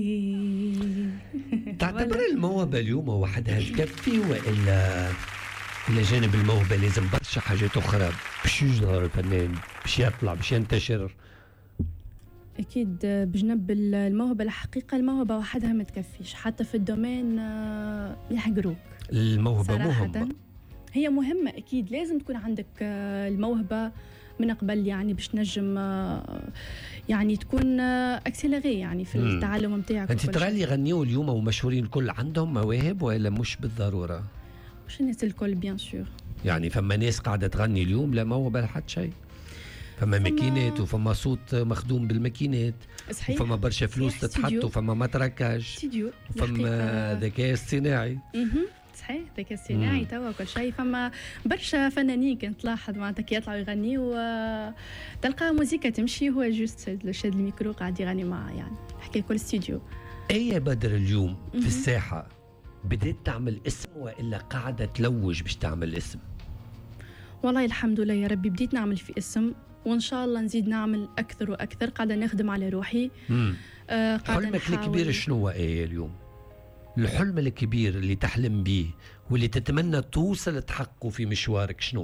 تعتبر الموهبة اليوم وحدها تكفي وإلا إلى جانب الموهبة لازم برشا حاجات أخرى باش يظهر الفنان، باش يطلع، باش ينتشر؟ أكيد بجنب الموهبة الحقيقة الموهبة وحدها ما تكفيش، حتى في الدومين يحقروك. الموهبة مهمة، هي مهمة أكيد، لازم تكون عندك الموهبة من قبل يعني باش نجم يعني تكون اكسلري يعني في التعلم نتاعك. انت ترى اللي يغنيوا اليوم ومشهورين الكل عندهم مواهب ولا مش بالضرورة؟ مش الناس الكل بيان سور، يعني فما ناس قاعدة تغني اليوم لا موهبة لا حتى شيء، فما ماكينات وفما صوت مخدوم بالماكينات، وفما برشا فلوس تتحط، وفما متركاج، وفما ذكاء اصطناعي. صحيح ذكاء اصطناعي توا كل شيء. فما برشا فنانين كنت تلاحظ معناتها كي يطلعوا يغنيوا تلقى موسيقى تمشي هو جوست شاد الميكرو قاعد يغني معاه، يعني حكي كل استوديو. أي بدر اليوم في الساحة بدأت تعمل اسم وإلا قاعدة تلوج باش تعمل اسم؟ والله الحمد لله يا ربي بديت نعمل في اسم، وإن شاء الله نزيد نعمل أكثر وأكثر. قاعدة نخدم على روحي. حلمك الكبير شنو هو اليوم؟ الحلم الكبير اللي تحلم به واللي تتمنى توصل تحققه في مشوارك شنو؟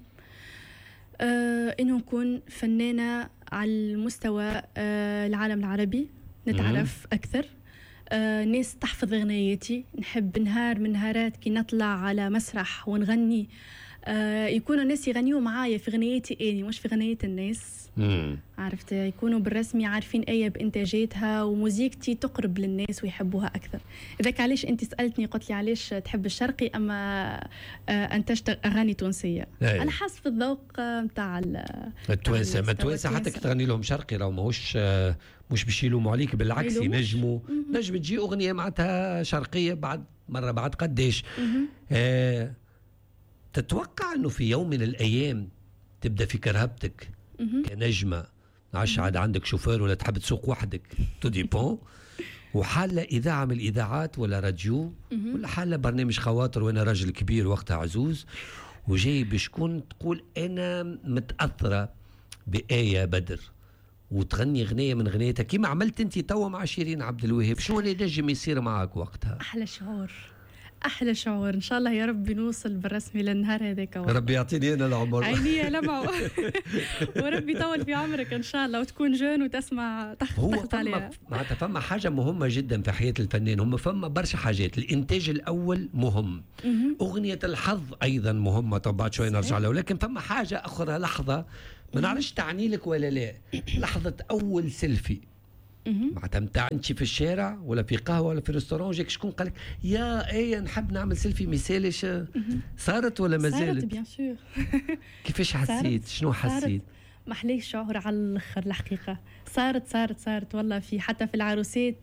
إنه نكون فنانة على المستوى العالم العربي، نتعرف أكثر، ناس تحفظ غناياتي. نحب نهار من نهارات كي نطلع على مسرح ونغني يكونوا الناس يغنيوا معايا في غناياتي أني مش في غنايات الناس. عرفت، يكونوا بالرسمي عارفين أي بإنتاجاتها وموزيكتي تقرب للناس ويحبوها أكثر. إذاك علاش أنت سألتني قلت لي علاش تحب الشرقي أما أنتجت أغاني تونسية؟ على حسب الذوق متاع التوانسة. ما التوانسة حتى كتغني لهم شرقي راهو ماهوش مش بيشيلوا عليك، بالعكس ينجموا نجم تجي أغنية معناتها شرقية بعد مرة بعد قديش. تتوقع أنه في يوم من الأيام تبدأ في كرهبتك كنجمة، عش عاد عندك شوفير ولا تحب تسوق وحدك تودي بون، وحالة إذاعة من الإذاعات ولا راديو، ولا حالة برنامج خواطر وأنا راجل كبير وقتها عزوز وجاي بشكون تقول أنا متأثرة بآية بدر وتغني غنية من غنيتها كيما عملت أنت توا مع شيرين عبد الوهاب، شو اللي نجم يصير معك وقتها؟ أحلى شعور، أحلى شعور. إن شاء الله يا رب نوصل بالرسمي للنهار هذاك. ربي يعطيني أنا العمر. عيني لمعوا. وربي يطول في عمرك إن شاء الله وتكون جون وتسمع تخت عليها. معناتها فما حاجة مهمة جدا في حياة الفنان، هم فما برشا حاجات. الإنتاج الأول مهم، أغنية الحظ أيضا مهمة، طبعا بعد شوي نرجع له، ولكن فما حاجة أخرى، لحظة ما نعرفش تعني لك ولا لا، لحظة أول سيلفي معناتها متاع انت في الشارع ولا في قهوه ولا في ريستوران جاك شكون قالك يا ايه نحب نعمل سيلفي مثالش، صارت ولا ما زالت؟ صارت بيان سور. كيفاش حسيت؟ شنو حسيت؟ محليه شعور على الاخر الحقيقه. صارت والله في حتى في العروسات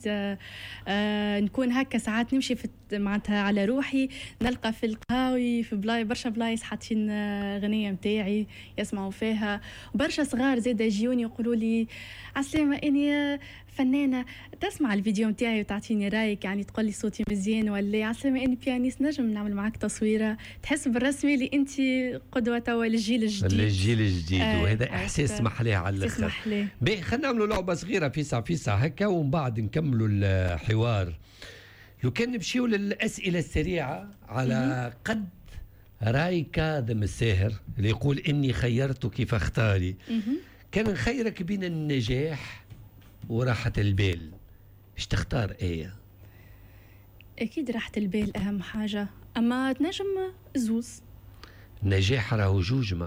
نكون هكا ساعات نمشي في معناتها على روحي نلقى في القهاوي في برشا بلايص حاطين غنية متاعي يسمعوا فيها، برشا صغار زاد يجيوني يقولوا لي عسلامة اني فنانة تسمع الفيديو متاعي وتعطيني رايك، يعني تقول لي صوتي مزيان ولا عسلامة اني بيانيست نجم نعمل معك تصويرة، تحس بالرسمي اللي انت قدوة توا للجيل الجديد. وهذا احساس محليه على الاخر. خلينا نعملوا لعبة صغيرة فيسع هكا ومن بعد نكملوا الحوار. لو كان نمشيو للأسئلة السريعة على قد راي كاظم الساهر اللي يقول إني خيرتك فاختاري، كان نخيرك بين النجاح وراحة البال، ايش تختار؟ ايه أكيد راحة البال أهم حاجة، أما تنجم زوز. النجاح راهو جوجمة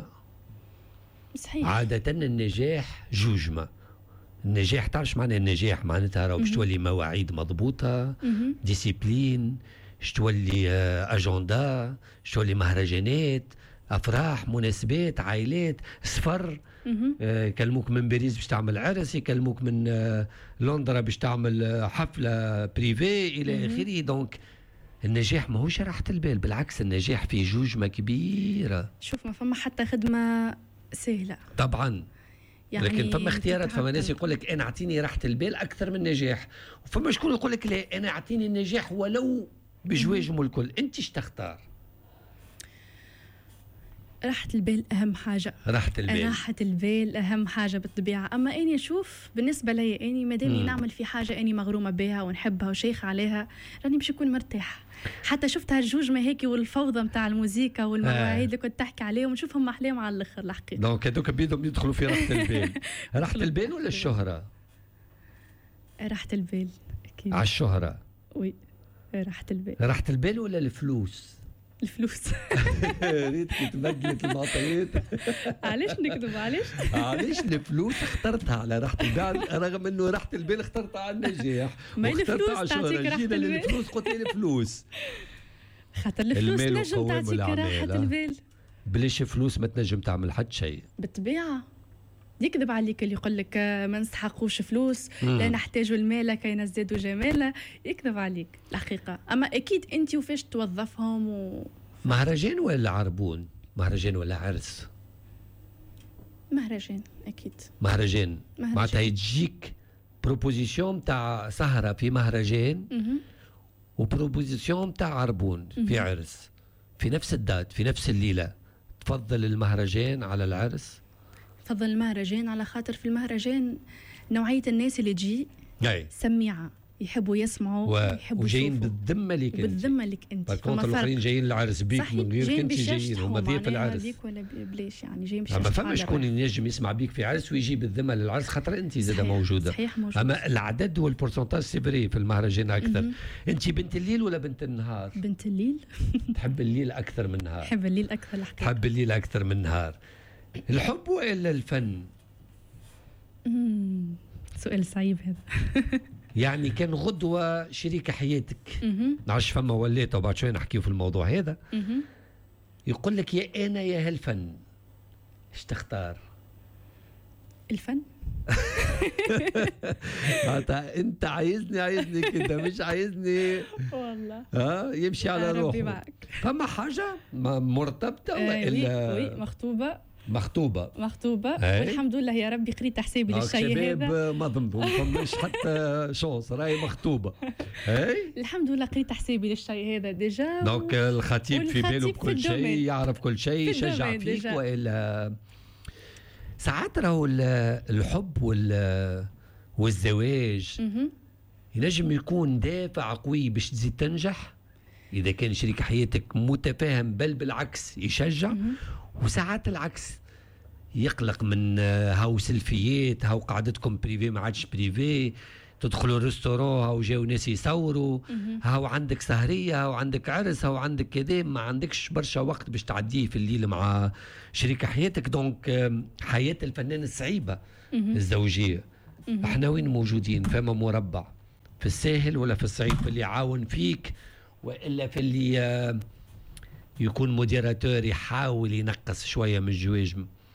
صحيح. عادة النجاح جوجمة. النجاح تعرف معنى النجاح؟ معناتها راهو باش تولي مواعيد مضبوطة، ديسيبلين، باش تولي أجندا، باش تولي مهرجانات، أفراح، مناسبات، عائلات، سفر. يكلموك من باريس باش تعمل عرس، يكلموك من لندن باش تعمل حفلة بريفي إلى آخره. دونك النجاح ماهوش راحة البال، بالعكس النجاح فيه جوجمة كبيرة. شوف ما فما حتى خدمة سهلة طبعا، يعني لكن فما اختيارات. فما ناس يقول لك انا اعطيني راحه البال اكثر من النجاح، وفما شكون يقول لك لا انا اعطيني النجاح ولو بجواجمه الكل. انت ايش تختار؟ راحة البال أهم حاجة. راحة البال أهم حاجة بالطبيعة. أما أني أشوف بالنسبة لي أني مادامني نعمل في حاجة أني مغرومة بها ونحبها وشيخة عليها راني باش نكون مرتاح. حتى شفتها الجوج ما هيك والفوضى متاع الموسيقى والمواعيد اللي كنت تحكي عليهم ونشوفهم أحلام على الآخر الحقيقة. دونك هذوك بيدهم يدخلوا في راحة البال. راحة البال ولا الشهرة؟ راحة البال أكيد. على الشهرة. وي راحة البال. راحة البال ولا الفلوس؟ الفلوس. ريتك تبدلت المعطيات. علاش نكذب علاش الفلوس اخترتها على راحة البال رغم انه راحة البال اخترتها على النجاح واخترتها على الشهرة. جينا للفلوس قلت لي الفلوس خاطر الفلوس نجم تعطيك راحة البال. بلاش فلوس ما تنجم تعمل حد شيء بالطبيعة. يكذب عليك اللي يقول لك ما نستحقوش فلوس لا نحتاج المال كي نزداد جمالا. يكذب عليك الحقيقة. أما أكيد أنت وفاش توظفهم مهرجان ولا عربون؟ مهرجان ولا عرس؟ مهرجان أكيد. مهرجان معناتها يجيك بروبوزيسيون تاع سهرة في مهرجان وبروبوزيسيون تاع عربون في عرس في نفس الدات في نفس الليلة. تفضل المهرجان على العرس؟ تفضل المهرجان على خاطر في المهرجان نوعية الناس اللي تجي سميعة يحبوا يسمعوا يحبوا وجايين بالذمة ليك انت. بالذمة لك انت. فالكونت الاخرين جايين العرس بيك من غير انت جايين هما ضيف العرس. بيك ولا بلاش يعني جايين باش ما فما شكون ينجم يسمع بيك في عرس ويجي بالذمة للعرس خاطر انت زاده موجودة. صحيح موجود. اما العدد والبورسنتاج سيبري في المهرجان اكثر. انت بنت الليل ولا بنت النهار؟ بنت الليل. تحب الليل اكثر من النهار؟ تحب الليل اكثر الحقيقة. تحب الليل اكثر من النهار. الحب ولا الفن؟ سؤال صعيب هذا. يعني كان غدوة شريك حياتك نعرفش فما وليت وبعد شوي نحكيه في الموضوع هذا يقول لك يا أنا يا هالفن ايش تختار؟ الفن. انت عايزني كده مش عايزني والله يمشي على روحه. فما حاجة مرتبطة ولا مخطوبة والحمد لله يا ربي قريت حسابي للشيء هذا. شباب ما ضمنوا ما فماش حتى شونس راهي مخطوبة. الحمد لله قريت حسابي للشيء هذا ديجا. دونك الخطيب في باله بكل شيء يعرف كل شيء يشجع فيك والا ساعات راهو الحب والزواج ينجم يكون دافع قوي باش تزيد تنجح اذا كان شريك حياتك متفاهم بل بالعكس يشجع. وساعات العكس يقلق من هاو سلفيات هاو قعدتكم بريفي ما عادش بريفي تدخلوا الريستورون هاو جاو ناس يصوروا هاو عندك سهرية هاو عندك عرس هاو عندك كذا ما عندكش برشا وقت باش تعديه في الليل مع شريك حياتك. دونك حياة الفنان الصعيبة الزوجية. احنا وين موجودين؟ فما مربع في الساهل ولا في الصعيد؟ في اللي يعاون فيك وإلا في اللي يكون موديراتور يحاول ينقص شوية من الجواج؟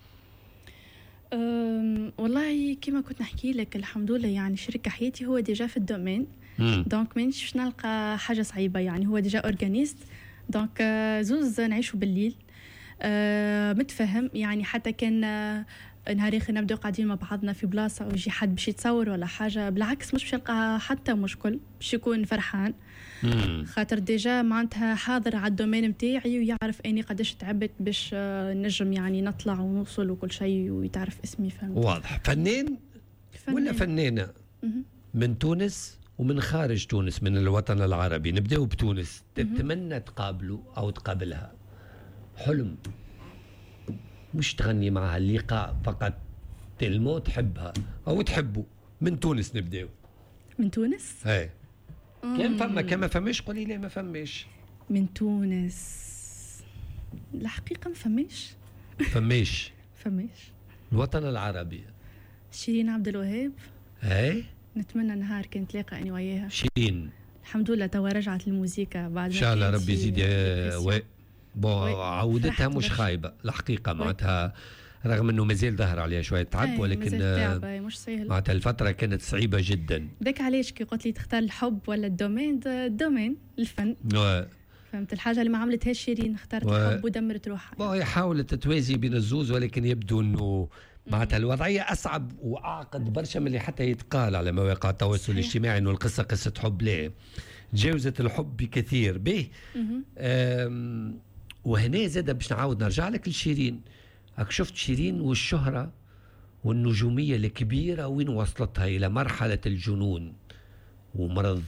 والله كما كنت نحكي لك الحمد لله يعني شريك حياتي هو ديجا في الدومين دونك مانيش باش نلقى حاجة صعيبة يعني هو ديجا اورغانيست دونك زوز نعيشوا بالليل متفهم يعني حتى كان نهار اخر نبداو قاعدين مع بعضنا في بلاصه ويجي حد باش يتصور ولا حاجه بالعكس مش باش يلقى حتى مشكل باش يكون فرحان خاطر ديجا معناتها حاضر على الدومين نتاعي ويعرف اني قداش تعبت باش نجم يعني نطلع ونوصل وكل شيء ويتعرف اسمي. فهمت؟ واضح. فنان ولا فنانه من تونس ومن خارج تونس من الوطن العربي؟ نبداو بتونس. تتمنى تقابله او تقابلها حلم مش تغني معها اللقاء فقط تلمو تحبها او تحبه؟ من تونس نبداو. من تونس؟ اي كان فما كما فماش قولي لي ما فماش. من تونس الحقيقه ما فماش. الوطن العربي شيرين عبد الوهاب. اي نتمنى نهار كان نتلاقى اني وياها. شيرين الحمد لله توا رجعت الموسيقى بعد ان شاء الله ربي يزيد عودتها مش خايبه الحقيقه معناتها رغم انه مازال ظهر عليها شويه تعب ولكن مش سهل معناتها الفتره كانت صعيبه جدا. ذاك علاش كي قلت لي تختار الحب ولا الدومين الفن فهمت الحاجه اللي ما عملتهاش شيرين اختارت الحب ودمرت روحها. هي حاولت تتوازي بين الزوز ولكن يبدو انه معناتها الوضعيه اصعب واعقد برشا من اللي حتى يتقال على مواقع التواصل الاجتماعي انه القصه قصه حب. لا تجاوزت الحب بكثير به. وهنا زاد باش نعاود نرجع لك لشيرين. راك شفت شيرين والشهرة والنجومية الكبيرة وين وصلتها، إلى مرحلة الجنون ومرض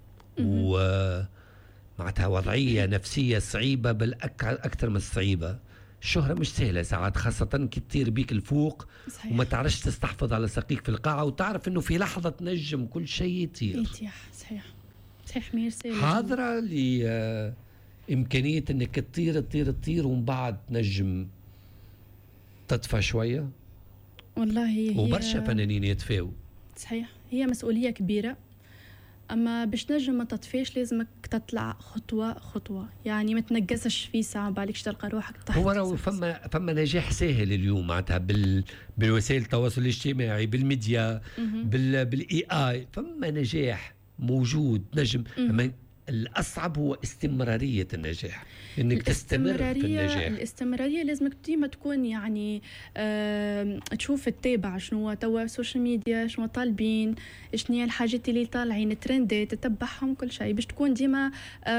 ومعناتها وضعية نفسية صعيبة، بل أكثر من صعيبة. الشهرة مش سهلة ساعات، خاصة كي تطير بيك الفوق صحيح. وما تعرفش تستحفظ على ساقيك في القاعة، وتعرف انه في لحظة تنجم كل شيء يطير. صحيح صحيح مير سهلة. حاضرة لإمكانية انك تطير ومن بعد تنجم تطفى شوية. والله هي وبرشا فنانين يتفاو. صحيح، هي مسؤولية كبيرة، اما باش نجم ما تطفيش لازمك تطلع خطوه خطوه، يعني ما تنقصش في ساعه بالكش تلقى روحك تحت. هو راهو فما نجاح ساهل اليوم معناتها بالوسائل التواصل الاجتماعي، بالميديا، بالاي اي، فما نجاح موجود نجم. اما الاصعب هو استمراريه النجاح، انك تستمر في النجاح. الاستمراريه لازمك ديما تكون يعني تشوف تتابع شنو توا السوشيال ميديا، شنو طالبين، شنو هي الحاجات اللي طالعين ترندات، تتبعهم كل شيء باش تكون ديما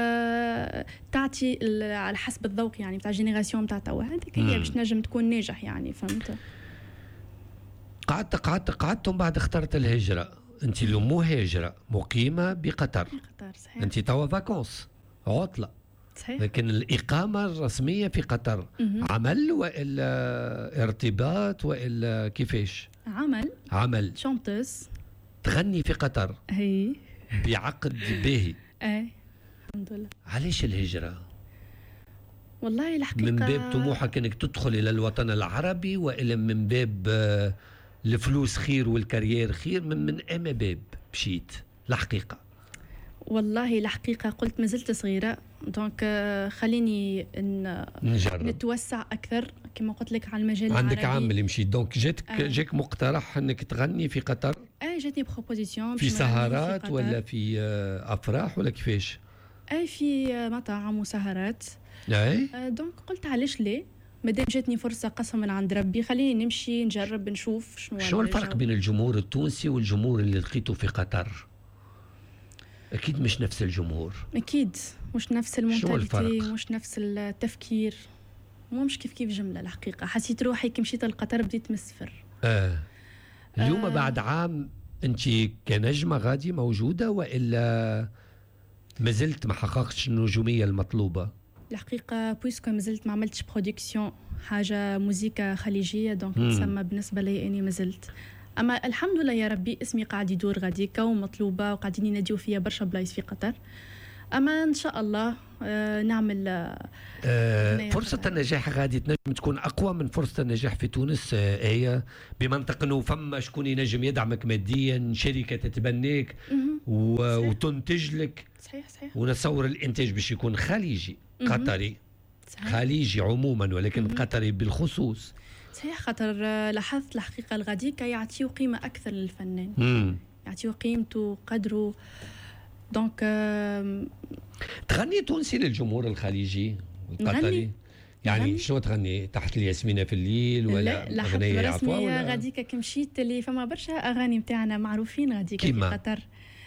تعطي على حسب الذوق يعني بتاع الجينيراسيون بتاع توا. هذيك هي باش نجم تكون ناجح يعني. فهمت؟ قعدت ومن بعد اخترت الهجره. انت اليوم مو هاجره، مقيمه بقطر. صحيح. انت توا فاكونس، عطله. صحيح. لكن الاقامه الرسميه في قطر. عمل والا ارتباط والا كيفاش؟ عمل شونتوس تغني في قطر. هي بعقد باهي. الحمد لله. علاش الهجره؟ والله الحقيقه من باب طموحك انك تدخل الى الوطن العربي، والا من باب الفلوس خير والكارير خير؟ من اما باب مشيت الحقيقه؟ والله الحقيقه قلت مازلت صغيره، دونك خليني نجرب نتوسع اكثر كما قلت لك على المجال العربي. عندك العربي. عام اللي مشيت، دونك جاك مقترح انك تغني في قطر؟ جاتني بروبوزيسيون في سهرات في ولا في افراح ولا كيفاش؟ في مطاعم وسهرات. دونك قلت علاش ليه، مادام جاتني فرصه قسم من عند ربي خليني نمشي نجرب نشوف شنو الفرق بين الجمهور التونسي والجمهور اللي لقيته في قطر؟ اكيد مش نفس الجمهور، اكيد مش نفس المونتاليتي، مش نفس التفكير، مش كيف جمله. الحقيقه حسيت روحي كي مشيت لقطر بديت من الصفر. اليوم بعد عام انت كنجمه غادي موجوده والا مازلت ما حققتش النجوميه المطلوبه؟ الحقيقه بويسكو مازلت ما عملتش برودكسيون حاجه موزيكا خليجيه، دونك تسمى بالنسبه لي اني مازلت. اما الحمد لله يا ربي اسمي قاعد يدور غاديكا ومطلوبه، وقاعدين يناديو فيا برشا بلايص في قطر. اما ان شاء الله نعمل فرصه النجاح غادي تنجم تكون اقوى من فرصه النجاح في تونس. هي بمنطق انه فما شكون ينجم يدعمك ماديا، شركه تتبناك وتنتج لك. صحيح. ونتصور الانتاج باش يكون خليجي قطري. صحيح. خليجي عموما ولكن قطري بالخصوص. صحيح، خاطر لاحظت الحقيقه الغاديكا يعطيو قيمه اكثر للفنان. يعطيو قيمته قدره. دونك تغني تونسي للجمهور الخليجي القطري؟ يعني شنو تغني؟ تحت الياسمينه في الليل ولا اغنيه عفوا ولا غاديكا كي مشيت اللي فما برشا اغاني نتاعنا معروفين غاديكا في قطر،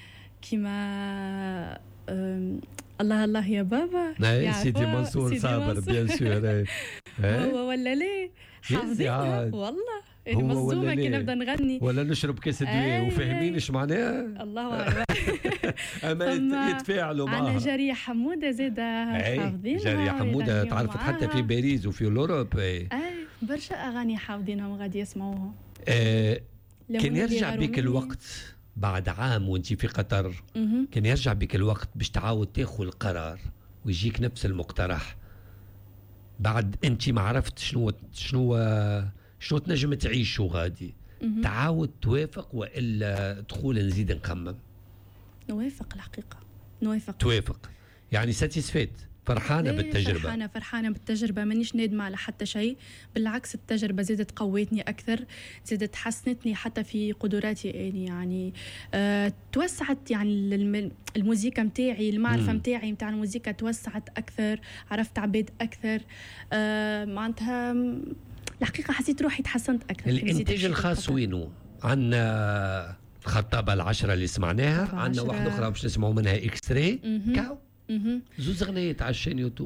كيما الله الله يا بابا، سيدي منصور صابر بيان سور. هو ولا ليه حافظينها والله مصدومه كي نبدا نغني ولا نشرب كاس دويه وفاهمين ايش معناها. الله اعلم. اما يتفاعلوا معها. انا جاريه حموده زاده حافظينها. جاريه حموده تعرفت حتى في باريس وفي اوروب. برشا اغاني حافظينهم غادي يسمعوهم. كان يرجع بك الوقت بعد عام وانت في قطر، كان يرجع بك الوقت باش تعاود تاخذ القرار ويجيك نفس المقترح بعد انت ما عرفت شنو تنجم تعيش شو غادي، تعاود توافق والا تقول نزيد نخمم؟ نوافق الحقيقه، توافق يعني ساتيسفيت، فرحانه بالتجربه. فرحانه بالتجربه، مانيش نادمه على حتى شيء، بالعكس التجربه زادت قوتني اكثر، زادت حسنتني حتى في قدراتي يعني توسعت يعني الموسيقى متاعي، المعرفه متاعي متاع الموسيقى توسعت اكثر، عرفت عباد اكثر. معناتها الحقيقه حسيت روحي تحسنت اكثر. الانتاج الخاص وينه؟ عندنا الخطابه العشرة اللي سمعناها، عندنا واحده اخرى باش نسمعوا منها اكستري كاو، زوز اغنيات على الشين يوتيوب.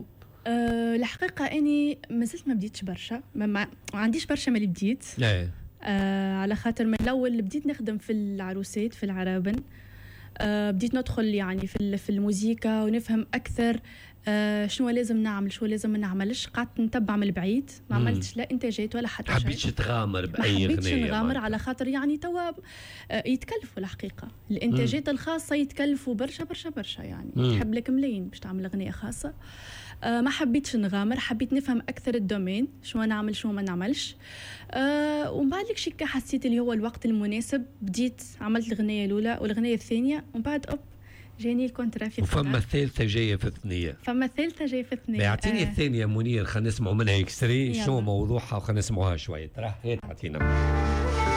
الحقيقة أني ما زلت ما بديتش برشا، ما عنديش برشا ما اللي بديت. على خاطر من الأول بديت نخدم في العروسات في العرابن. بديت ندخل يعني في الموسيقى ونفهم أكثر شنو لازم نعمل شنو لازم ما نعملش. قعدت نتبع من البعيد، ما عملتش لا انتاجات ولا حتى شيء. حبيتش تغامر باي اغنيه؟ ما حبيتش نغامر على خاطر يعني توا يتكلفوا الحقيقه الانتاجات الخاصه، يتكلفوا برشا برشا برشا يعني. تحب لك ملايين باش تعمل اغنيه خاصه. ما حبيتش نغامر، حبيت نفهم اكثر الدومين شنو نعمل شنو ما نعملش. ومن بعد لك شيء حسيت اللي هو الوقت المناسب، بديت عملت الغنيه الاولى والغنيه الثانيه، ومن بعد جاني الكونترا في قطر. وفما الثالثة جاية في الثانية. فما الثالثة جاية في الثانية. يعطيني الثانية منير، خلينا نسمعوا منها اكستري شنو موضوعها وخلينا نسمعوها شوية. ترى هي تعطينا.